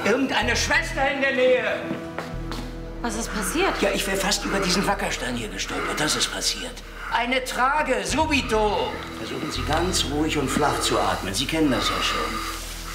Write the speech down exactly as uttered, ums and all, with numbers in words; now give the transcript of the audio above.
Irgendeine Schwester in der Nähe. Was ist passiert? Ja, ich wäre fast über diesen Wackerstein hier gestolpert. Das ist passiert. Eine Trage, subito. Versuchen Sie ganz ruhig und flach zu atmen. Sie kennen das ja schon.